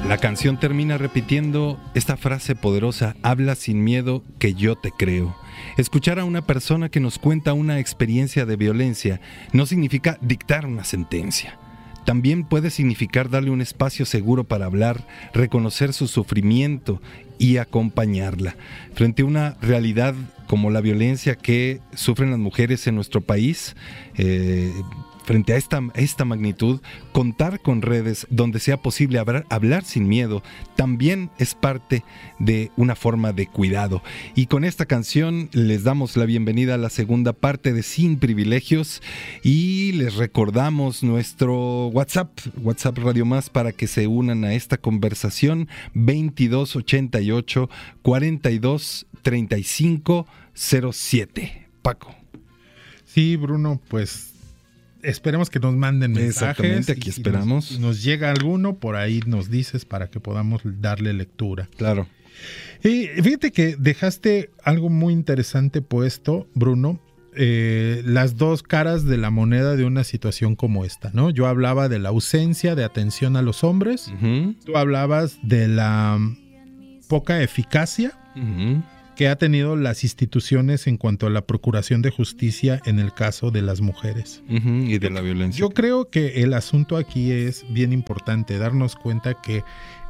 La canción termina repitiendo esta frase poderosa: habla sin miedo que yo te creo. Escuchar a una persona que nos cuenta una experiencia de violencia no significa dictar una sentencia. También puede significar darle un espacio seguro para hablar, reconocer su sufrimiento y acompañarla. Frente a una realidad como la violencia que sufren las mujeres en nuestro país, frente a esta magnitud, contar con redes donde sea posible hablar sin miedo también es parte de una forma de cuidado. Y con esta canción les damos la bienvenida a la segunda parte de Sin Privilegios y les recordamos nuestro WhatsApp Radio Más, para que se unan a esta conversación: 2288 42 35 07. Paco. Sí, Bruno, pues esperemos que nos manden mensajes. Exactamente, aquí esperamos. Si nos llega alguno, por ahí nos dices para que podamos darle lectura. Claro. Y fíjate que dejaste algo muy interesante puesto, Bruno, las dos caras de la moneda de una situación como esta, ¿no? Yo hablaba de la ausencia de atención a los hombres, tú hablabas de la poca eficacia que ha tenido las instituciones en cuanto a la procuración de justicia en el caso de las mujeres. Y de la violencia. Yo creo que el asunto aquí es bien importante, darnos cuenta que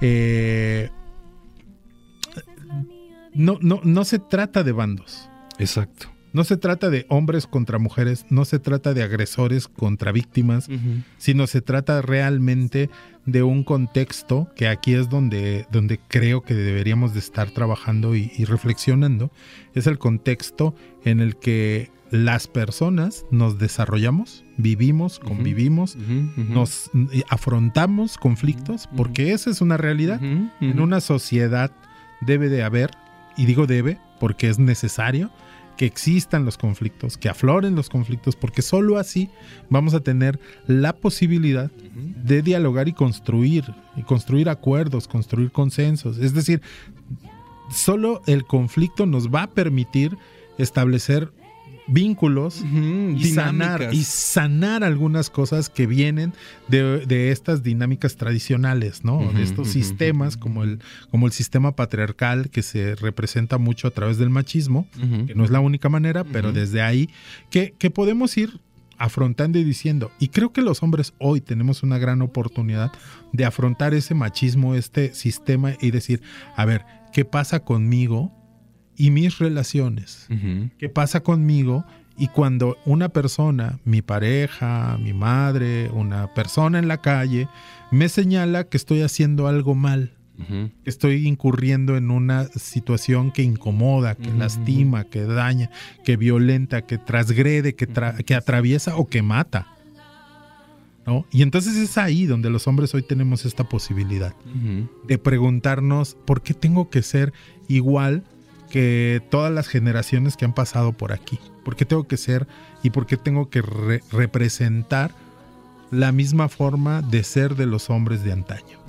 no se trata de bandos. Exacto. No se trata de hombres contra mujeres, no se trata de agresores contra víctimas, sino se trata realmente de un contexto que aquí es donde creo que deberíamos de estar trabajando y reflexionando. Es el contexto en el que las personas nos desarrollamos, vivimos, convivimos, nos afrontamos conflictos, porque esa es una realidad. En una sociedad debe de haber, y digo debe porque es necesario, que existan los conflictos, que afloren los conflictos, porque solo así vamos a tener la posibilidad de dialogar y construir acuerdos, construir consensos. Es decir, solo el conflicto nos va a permitir establecer vínculos y sanar algunas cosas que vienen de estas dinámicas tradicionales, ¿no? De estos sistemas como el sistema patriarcal, que se representa mucho a través del machismo, que no es la única manera, pero desde ahí que podemos ir afrontando y diciendo, y creo que los hombres hoy tenemos una gran oportunidad de afrontar ese machismo, este sistema, y decir, a ver, ¿qué pasa conmigo y mis relaciones? ¿Qué pasa conmigo? Y cuando una persona, mi pareja, mi madre, una persona en la calle, me señala que estoy haciendo algo mal, que estoy incurriendo en una situación que incomoda, que lastima, que daña, que violenta, que transgrede, que atraviesa o que mata, ¿no? Y entonces es ahí donde los hombres hoy tenemos esta posibilidad de preguntarnos, ¿por qué tengo que ser igual que todas las generaciones que han pasado por aquí? ¿Por qué tengo que ser y por qué tengo que representar la misma forma de ser de los hombres de antaño?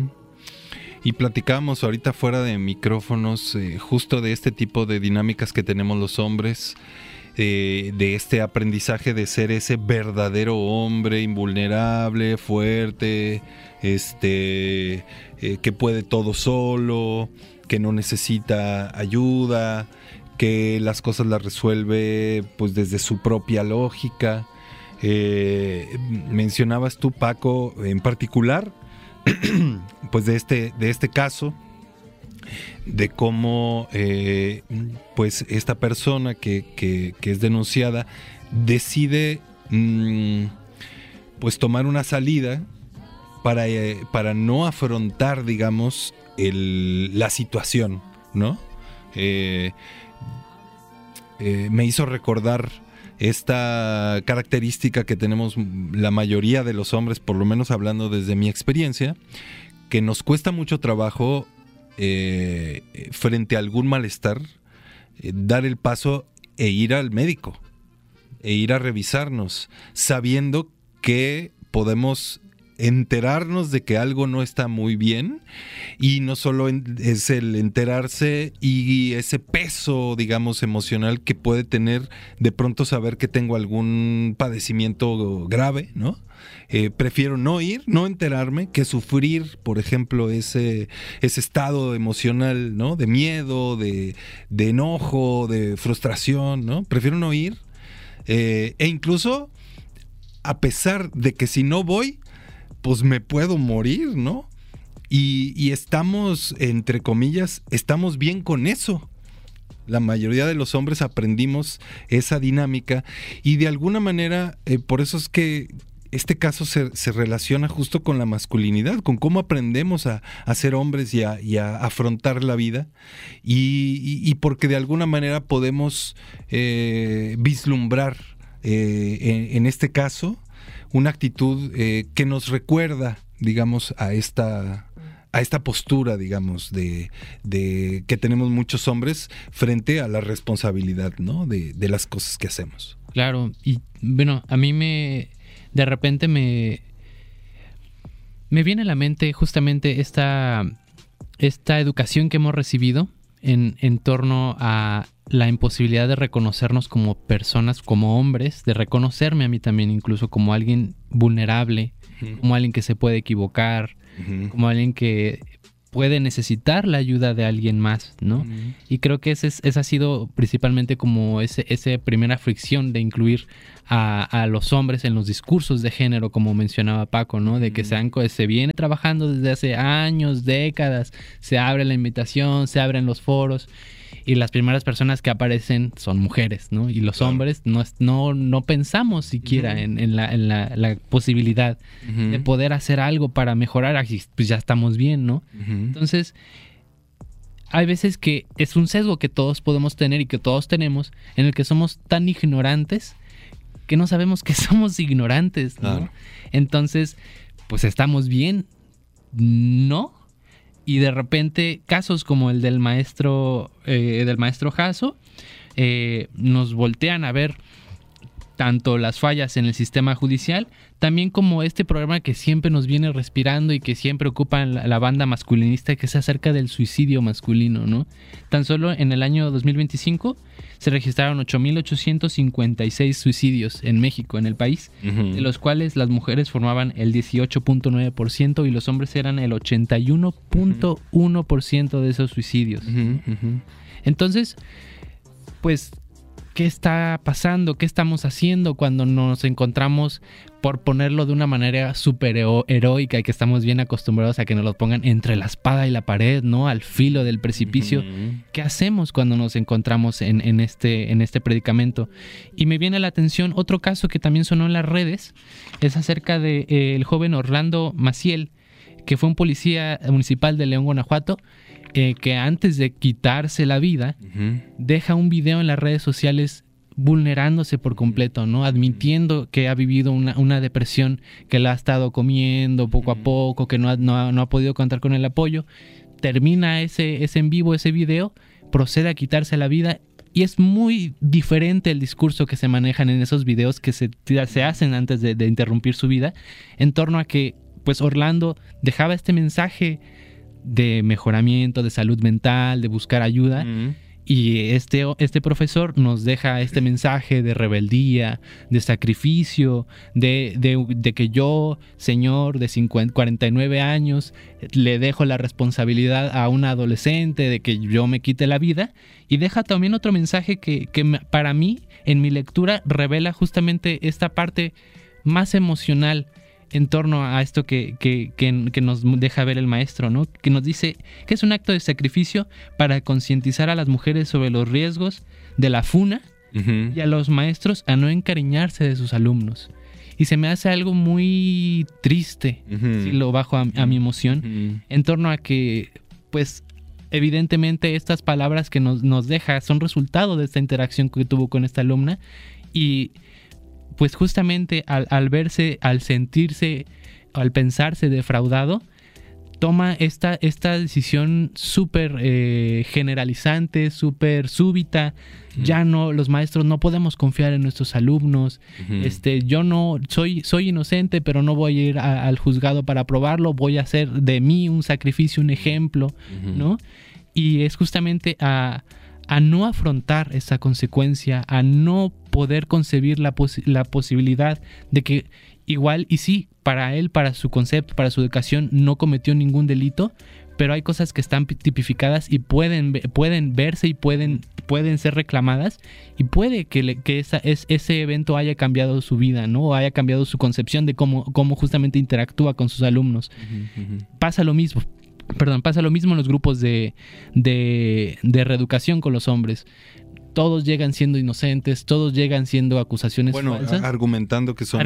Y platicábamos ahorita fuera de micrófonos justo de este tipo de dinámicas que tenemos los hombres, de este aprendizaje de ser ese verdadero hombre invulnerable, fuerte, que puede todo solo, que no necesita ayuda, que las cosas las resuelve pues desde su propia lógica. Mencionabas tú, Paco, en particular, pues de este caso, de cómo pues esta persona que es denunciada decide pues tomar una salida para no afrontar, digamos, la situación, ¿no? Me hizo recordar esta característica que tenemos la mayoría de los hombres, por lo menos hablando desde mi experiencia, que nos cuesta mucho trabajo frente a algún malestar, dar el paso e ir al médico, e ir a revisarnos, sabiendo que podemos enterarnos de que algo no está muy bien, y no solo es el enterarse y ese peso, digamos, emocional que puede tener de pronto saber que tengo algún padecimiento grave, ¿no? Prefiero no enterarme, que sufrir, por ejemplo, ese estado emocional, ¿no? De miedo, de enojo, de frustración, ¿no? Prefiero no ir, e incluso a pesar de que si no voy, pues me puedo morir, ¿no? Y estamos, entre comillas, estamos bien con eso. La mayoría de los hombres aprendimos esa dinámica y de alguna manera, por eso es que este caso se relaciona justo con la masculinidad, con cómo aprendemos a ser hombres y a afrontar la vida, y porque de alguna manera podemos vislumbrar en este caso una actitud que nos recuerda, digamos, a esta postura, digamos, de que tenemos muchos hombres frente a la responsabilidad, ¿no? de las cosas que hacemos. Claro, y bueno, a mí de repente me viene a la mente justamente esta educación que hemos recibido en torno a la imposibilidad de reconocernos como personas, como hombres, de reconocerme a mí también incluso como alguien vulnerable, como alguien que se puede equivocar, como alguien que puede necesitar la ayuda de alguien más, ¿no? Y creo que esa ha sido principalmente como esa primera fricción de incluir a los hombres en los discursos de género, como mencionaba Paco, ¿no? De que se viene trabajando desde hace años, décadas, se abre la invitación, se abren los foros, y las primeras personas que aparecen son mujeres, ¿no? Y los hombres no pensamos siquiera en la posibilidad de poder hacer algo para mejorar. Pues ya estamos bien, ¿no? Entonces, hay veces que es un sesgo que todos podemos tener y que todos tenemos, en el que somos tan ignorantes que no sabemos que somos ignorantes, ¿no? Claro. Entonces, pues estamos bien, ¿no? Y de repente casos como el del maestro Jasso nos voltean a ver tanto las fallas en el sistema judicial, también como este programa que siempre nos viene respirando y que siempre ocupa la banda masculinista, que es acerca del suicidio masculino, ¿no? Tan solo en el año 2025 se registraron 8,856 suicidios en México, en el país, de los cuales las mujeres formaban el 18.9% y los hombres eran el 81.1% de esos suicidios. Entonces, pues, ¿qué está pasando? ¿Qué estamos haciendo cuando nos encontramos, por ponerlo de una manera súper heroica, y que estamos bien acostumbrados a que nos lo pongan entre la espada y la pared, ¿no? Al filo del precipicio. ¿Qué hacemos cuando nos encontramos en este predicamento? Y me viene a la atención otro caso que también sonó en las redes, es acerca de el joven Orlando Maciel, que fue un policía municipal de León, Guanajuato, que antes de quitarse la vida, deja un video en las redes sociales vulnerándose por completo, ¿no? Admitiendo que ha vivido una depresión, que la ha estado comiendo poco a poco, que no ha podido contar con el apoyo. Termina ese en vivo, ese video, procede a quitarse la vida, y es muy diferente el discurso que se manejan en esos videos que se hacen antes de interrumpir su vida, en torno a que, pues, Orlando dejaba este mensaje de mejoramiento, de salud mental, de buscar ayuda, y este profesor nos deja este mensaje de rebeldía, de sacrificio, de que yo, señor de 49 años, le dejo la responsabilidad a una adolescente de que yo me quite la vida, y deja también otro mensaje que para mí, en mi lectura, revela justamente esta parte más emocional en torno a esto que nos deja ver el maestro, ¿no? Que nos dice que es un acto de sacrificio para concientizar a las mujeres sobre los riesgos de la funa, y a los maestros a no encariñarse de sus alumnos. Y se me hace algo muy triste, si lo bajo a mi emoción, en torno a que, pues, evidentemente estas palabras que nos deja son resultado de esta interacción que tuvo con esta alumna, y pues justamente al verse, al sentirse, al pensarse defraudado, toma esta decisión súper generalizante, súper súbita. Ya no, los maestros no podemos confiar en nuestros alumnos. Yo no soy inocente, pero no voy a ir al juzgado para probarlo. Voy a hacer de mí un sacrificio, un ejemplo, ¿no? Y es justamente a no afrontar esa consecuencia, a no poder concebir la posibilidad de que igual, y sí, para él, para su concepto, para su educación, no cometió ningún delito, pero hay cosas que están tipificadas y pueden verse y pueden ser reclamadas, y puede que ese evento haya cambiado su vida, ¿no? O haya cambiado su concepción de cómo justamente interactúa con sus alumnos. Pasa lo mismo en los grupos de reeducación con los hombres. Todos llegan siendo inocentes, todos llegan siendo acusaciones falsas. Argumentando que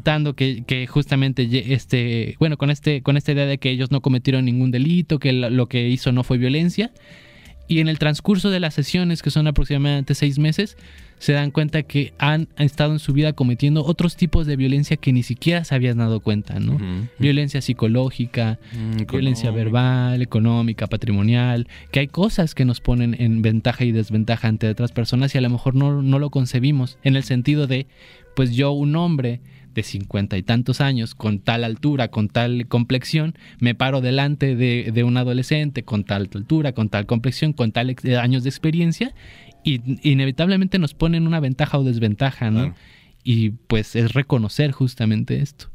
justamente, con esta idea de que ellos no cometieron ningún delito, que lo que hizo no fue violencia. Y en el transcurso de las sesiones, que son aproximadamente 6 meses, se dan cuenta que han estado en su vida cometiendo otros tipos de violencia que ni siquiera se habían dado cuenta, ¿no? Violencia psicológica, violencia verbal, económica, patrimonial, que hay cosas que nos ponen en ventaja y desventaja ante otras personas y a lo mejor no lo concebimos, en el sentido de, pues yo, un hombre de 50 y tantos años, con tal altura, con tal complexión, me paro delante de un adolescente con tal altura, con tal complexión, con tal años de experiencia, y inevitablemente nos ponen una ventaja o desventaja, ¿no? Claro. Y pues es reconocer justamente esto.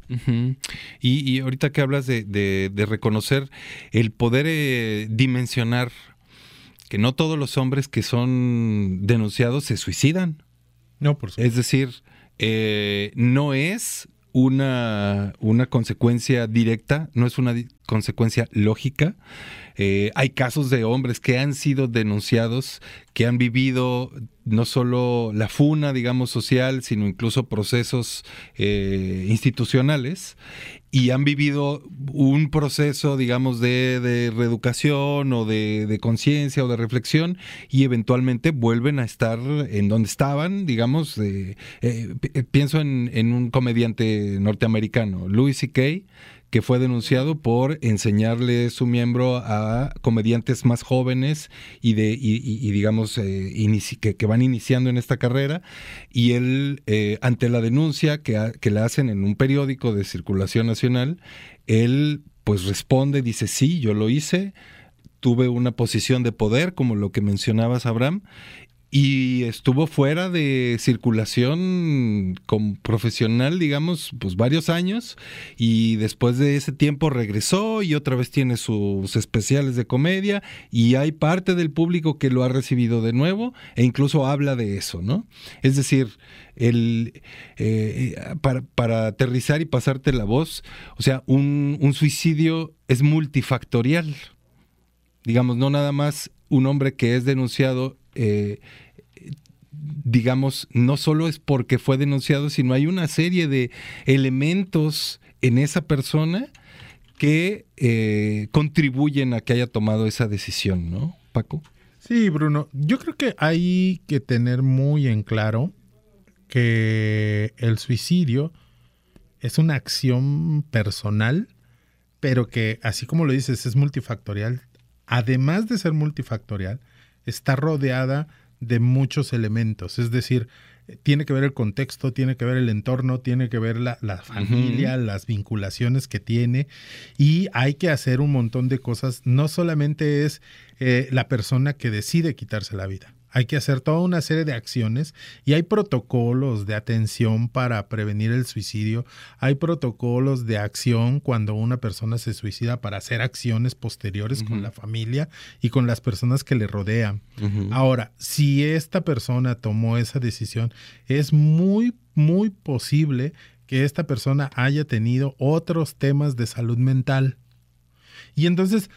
Y ahorita que hablas de reconocer, el poder dimensionar que no todos los hombres que son denunciados se suicidan. No, por supuesto. Es decir, no es una consecuencia directa, no es una consecuencia lógica. Hay casos de hombres que han sido denunciados, que han vivido no solo la funa, digamos, social, sino incluso procesos institucionales, y han vivido un proceso, digamos, de reeducación o de conciencia o de reflexión, y eventualmente vuelven a estar en donde estaban, digamos. Pienso en un comediante norteamericano, Louis C.K., que fue denunciado por enseñarle su miembro a comediantes más jóvenes y digamos, que van iniciando en esta carrera, y él, ante la denuncia que le hacen en un periódico de circulación nacional, él pues responde, dice: sí, yo lo hice, tuve una posición de poder, como lo que mencionabas, Abraham, y estuvo fuera de circulación como profesional, digamos, pues varios años, y después de ese tiempo regresó y otra vez tiene sus especiales de comedia, y hay parte del público que lo ha recibido de nuevo e incluso habla de eso, ¿no? Es decir, para aterrizar y pasarte la voz, o sea, un suicidio es multifactorial. Digamos, no nada más un hombre que es denunciado, digamos, no solo es porque fue denunciado, sino hay una serie de elementos en esa persona que contribuyen a que haya tomado esa decisión, ¿no, Paco? Sí, Bruno. Yo creo que hay que tener muy en claro que el suicidio es una acción personal, pero que, así como lo dices, es multifactorial. Además de ser multifactorial, está rodeada de muchos elementos. Es decir, tiene que ver el contexto, tiene que ver el entorno, tiene que ver la familia, las vinculaciones que tiene, y hay que hacer un montón de cosas. No solamente es la persona que decide quitarse la vida. Hay que hacer toda una serie de acciones, y hay protocolos de atención para prevenir el suicidio. Hay protocolos de acción cuando una persona se suicida para hacer acciones posteriores con la familia y con las personas que le rodean. Ahora, si esta persona tomó esa decisión, es muy, muy posible que esta persona haya tenido otros temas de salud mental. Y entonces,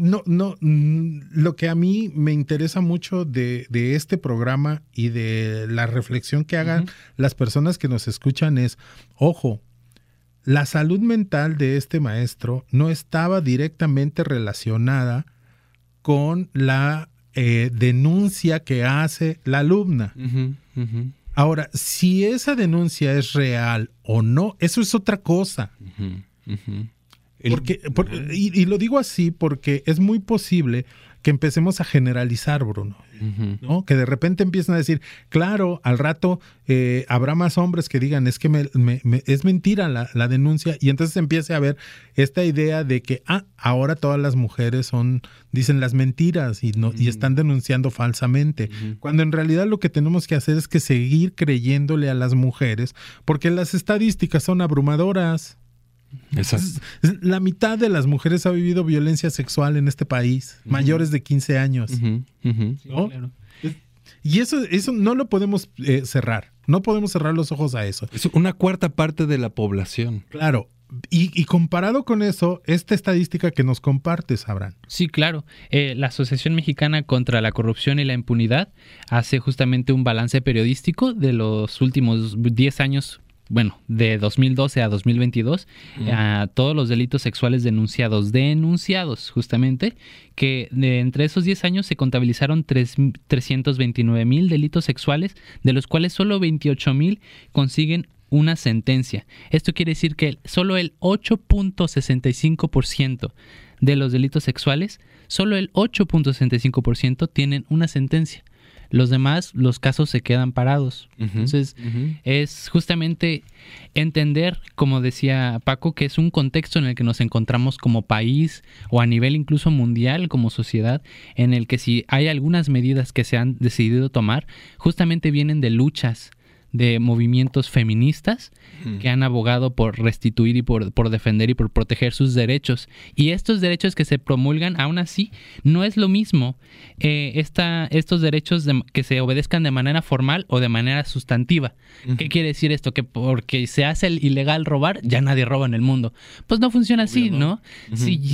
lo que a mí me interesa mucho de este programa y de la reflexión que hagan las personas que nos escuchan es, ojo, la salud mental de este maestro no estaba directamente relacionada con la denuncia que hace la alumna. Ahora, si esa denuncia es real o no, eso es otra cosa. Y lo digo así porque es muy posible que empecemos a generalizar, Bruno, ¿no? Que de repente empiezan a decir, claro, al rato habrá más hombres que digan, es que es mentira la denuncia, y entonces empiece a ver esta idea de que ahora todas las mujeres dicen las mentiras y están denunciando falsamente, cuando en realidad lo que tenemos que hacer es que seguir creyéndole a las mujeres, porque las estadísticas son abrumadoras. La mitad de las mujeres ha vivido violencia sexual en este país, mayores de 15 años. ¿No? Claro. Y eso no lo podemos cerrar. No podemos cerrar los ojos a eso. Es una cuarta parte de la población. Claro. Y comparado con eso, esta estadística que nos compartes, Abraham. Sí, claro. La Asociación Mexicana contra la Corrupción y la Impunidad hace justamente un balance periodístico de los últimos 10 años. Bueno, de 2012 a 2022, a todos los delitos sexuales denunciados justamente, que entre esos 10 años se contabilizaron 329,000 delitos sexuales, de los cuales solo 28,000 consiguen una sentencia. Esto quiere decir que solo el 8.65% de los delitos sexuales, solo el 8.65% tienen una sentencia. Los demás, los casos se quedan parados. Entonces, es justamente entender, como decía Paco, que es un contexto en el que nos encontramos como país o a nivel incluso mundial como sociedad, en el que si hay algunas medidas que se han decidido tomar, justamente vienen de luchas de movimientos feministas que han abogado por restituir y por defender y por proteger sus derechos. Y estos derechos que se promulgan, aún así, no es lo mismo estos derechos que se obedezcan de manera formal o de manera sustantiva. ¿Qué quiere decir esto? Que porque se hace ilegal robar, ya nadie roba en el mundo. Pues no funciona así, ¿no? Si